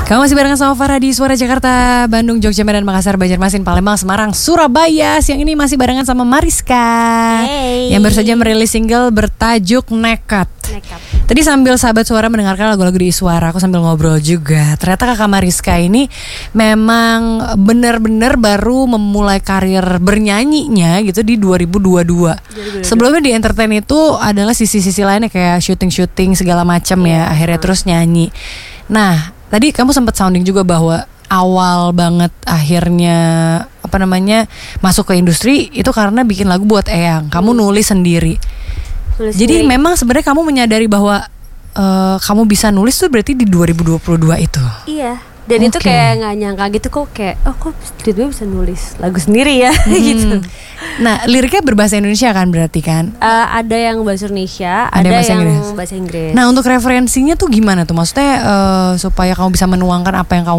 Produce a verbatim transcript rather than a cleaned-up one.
Kamu masih barengan sama Farah di Suara Jakarta, Bandung, Jogja, Medan, Makassar, Banjarmasin, Palembang, Semarang, Surabaya. Siang ini masih barengan sama Mariska, hey. yang baru saja merilis single bertajuk Nekat. Nekat. Tadi sambil sahabat Suara mendengarkan lagu-lagu di Suara, aku sambil ngobrol juga. Ternyata kakak Mariska ini memang benar-benar baru memulai karir bernyanyinya gitu di dua ribu dua puluh dua. Sebelumnya di entertain itu adalah sisi-sisi lainnya kayak syuting-syuting segala macam ya. Akhirnya terus nyanyi. Nah, tadi kamu sempat sounding juga bahwa awal banget akhirnya apa namanya masuk ke industri itu karena bikin lagu buat Eyang. Kamu nulis sendiri. Tulis Jadi sendiri. memang sebenarnya kamu menyadari bahwa uh, kamu bisa nulis tuh berarti di dua ribu dua puluh dua itu. Iya. Dan itu Oke. kayak nggak nyangka gitu kok, kayak oh kok tiba-tiba bisa nulis lagu sendiri ya. Hmm. gitu. Nah, liriknya berbahasa Indonesia kan berarti kan? Uh, ada yang bahasa Indonesia, Ada ada, yang bahasa yang Inggris. bahasa Inggris. Nah, untuk referensinya tuh gimana tuh? Maksudnya uh, supaya kamu bisa menuangkan apa yang kamu